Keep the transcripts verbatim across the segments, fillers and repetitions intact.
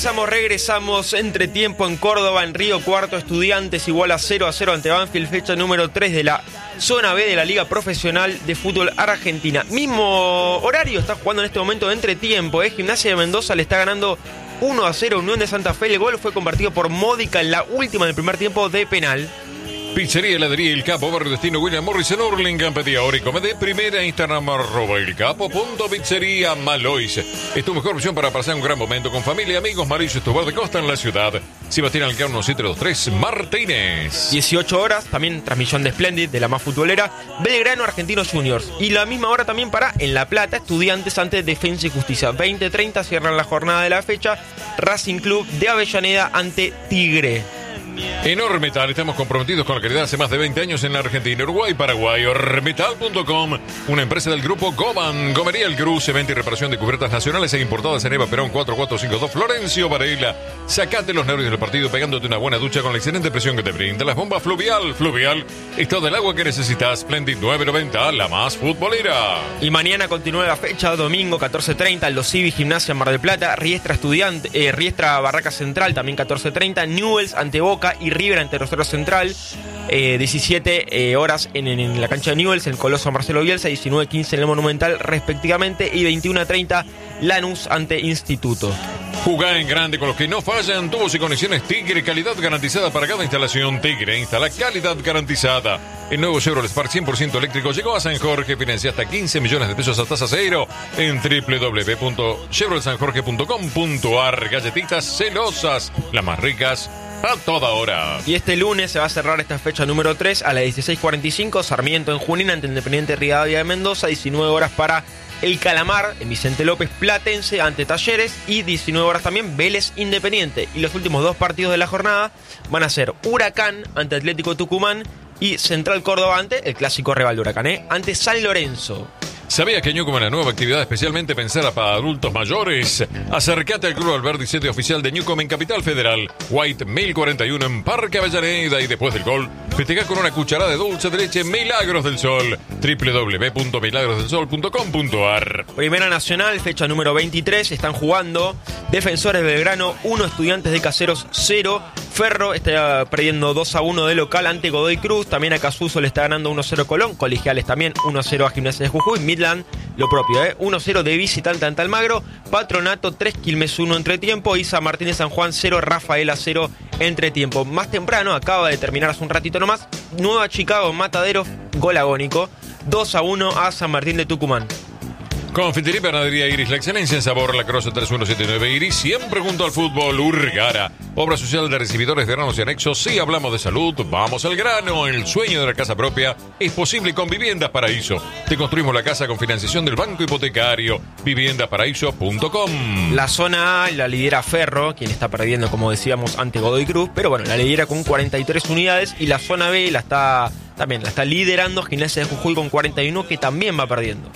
Regresamos, regresamos. Entretiempo en Córdoba, en Río Cuarto. Estudiantes igual a cero a cero ante Banfield. Fecha número tres de la zona B de la Liga Profesional de Fútbol Argentina. Mismo horario está jugando en este momento de entretiempo. ¿eh? Gimnasia de Mendoza le está ganando uno a cero Unión de Santa Fe. El gol fue convertido por Módica en la última del primer tiempo de penal. Pizzería, heladería El Capo, Barrio Destino, William Morris en Hurlingham. Pedí ahora y come de primera. Instagram arroba El Capo punto pizzería Malois. Es tu mejor opción para pasar un gran momento con familia y amigos. Malois es tu bar de costa en la ciudad. Sebastián Alcano siete dos tres Martínez. dieciocho horas, también transmisión de Splendid, de la más futbolera. Belgrano, Argentinos Juniors. Y la misma hora también para En La Plata, Estudiantes ante Defensa y Justicia. veinte treinta cierran la jornada de la fecha. Racing Club de Avellaneda ante Tigre. En Ormetal estamos comprometidos con la calidad hace más de veinte años en la Argentina, Uruguay y Paraguay. Ormetal punto com, una empresa del grupo Goban. Gomería El Cruz, venta y reparación de cubiertas nacionales e importadas en Eva Perón cuatro cuatro cinco dos, Florencio Varela. Sacate los nervios del partido pegándote una buena ducha con la excelente presión que te brinda las bombas Fluvial. Fluvial es todo el agua que necesitas. Splendid nueve noventa, la más futbolera. Y mañana continúa la fecha, domingo catorce treinta, Los Civi, Gimnasia, Mar del Plata. Riestra Estudiante, eh, Riestra Barraca Central, también catorce treinta. Newell's ante Boca y River ante Rosario Central. eh, diecisiete eh, horas en, en la cancha de Newell's, el Coloso Marcelo Bielsa. Diecinueve quince en el Monumental respectivamente. Y veintiuno treinta Lanús ante Instituto. Jugá en grande con los que no fallan. Tubos y conexiones Tigre, calidad garantizada para cada instalación. Tigre instala calidad garantizada. El nuevo Chevrolet Spark cien por ciento eléctrico llegó a San Jorge. Financia hasta quince millones de pesos a tasa cero en doble u doble u doble u punto chevrolet san jorge punto com punto a r. Galletitas celosas, las más ricas a toda hora. Y este lunes se va a cerrar esta fecha número tres a las dieciséis cuarenta y cinco. Sarmiento en Junín ante Independiente Rivadavia de Mendoza. diecinueve horas para El Calamar en Vicente López, Platense ante Talleres. Y diecinueve horas también Vélez Independiente. Y los últimos dos partidos de la jornada van a ser Huracán ante Atlético Tucumán y Central Córdoba ante el clásico rival de Huracán, ¿eh? ante San Lorenzo. ¿Sabías que Newcom es la nueva actividad especialmente pensada para adultos mayores? Acércate al Club Alberdi, sede oficial de Newcom en Capital Federal. White mil cuarenta y uno en Parque Avellaneda. Y después del gol, festejá con una cucharada de dulce de leche Milagros del Sol. doble u doble u doble u punto milagros del sol punto com punto a r. Primera Nacional, fecha número veintitrés. Están jugando Defensores de Belgrano uno, Estudiantes de Caseros cero. Ferro está perdiendo dos a uno de local ante Godoy Cruz. También a Casuso le está ganando uno a cero Colón. Colegiales también uno a cero a Gimnasia de Jujuy. Midland lo propio, ¿eh? uno a cero de visitante ante Almagro. Patronato tres, Quilmes uno entretiempo. Y San Martín de San Juan cero, Rafaela cero entretiempo. Más temprano, acaba de terminar hace un ratito nomás, Nueva Chicago, Matadero, gol agónico. dos a uno a San Martín de Tucumán. Confitería y Panadería Iris, la excelencia en sabor, la Croce tres uno siete nueve Iris, siempre junto al fútbol. Urgara, obra social de recibidores de granos y anexos. Si hablamos de salud, vamos al grano. El sueño de la casa propia es posible con Viviendas Paraíso. Te construimos la casa con financiación del Banco Hipotecario. viviendas paraíso punto com. La zona A la lidera Ferro, quien está perdiendo, como decíamos, ante Godoy Cruz, pero bueno, la lidera con cuarenta y tres unidades. Y la zona B la está también la está liderando Gimnasia de Jujuy con cuarenta y uno, que también va perdiendo.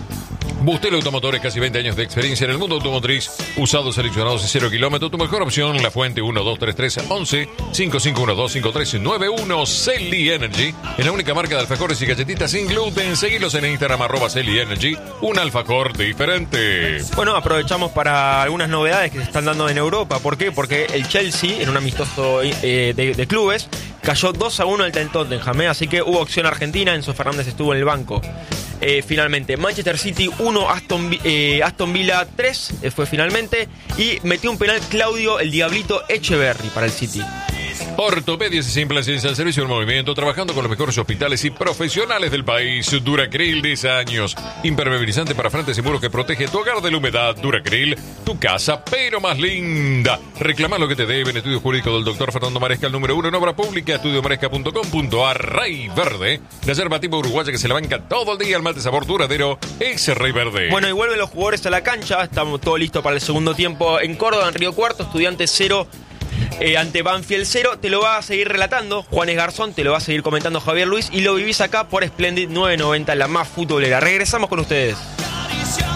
Bustel Automotores, casi veinte años de experiencia en el mundo automotriz. Usados, seleccionados y cero kilómetros. Tu mejor opción, La Fuente uno dos tres tres once cinco cinco uno dos cinco tres nueve uno. Celi Energy es la única marca de alfajores y galletitas sin gluten. Seguilos en Instagram, arroba Celi Energy. Un alfajor diferente. Bueno, aprovechamos para algunas novedades que se están dando en Europa. ¿Por qué? Porque el Chelsea, en un amistoso eh, de, de clubes, cayó dos a uno al Tottenham, ¿eh? Así que hubo opción argentina. Enzo Fernández estuvo en el banco. Eh, finalmente, Manchester City uno, Aston, eh, Aston Villa tres eh, fue finalmente. Y metió un penal Claudio el Diablito Echeverry para el City. Ortopedias y implantes al servicio del movimiento, trabajando con los mejores hospitales y profesionales del país. Duracril, diez años. Impermeabilizante para frentes y muros que protege tu hogar de la humedad. Duracril, tu casa, pero más linda. Reclama lo que te deben. Estudio jurídico del doctor Fernando Maresca, el número uno en obra pública. estudio maresca punto com punto a r. Rey Verde, la yerba tipo uruguaya que se la banca todo el día. El mate sabor duradero es Rey Verde. Bueno, y vuelven los jugadores a la cancha. Estamos todo listo para el segundo tiempo en Córdoba, en Río Cuarto. Estudiantes cero. Eh, ante Banfield cero, te lo va a seguir relatando Juanes Garzón, te lo va a seguir comentando Javier Luis, y lo vivís acá por Splendid nueve noventa, la más futbolera. Regresamos con ustedes.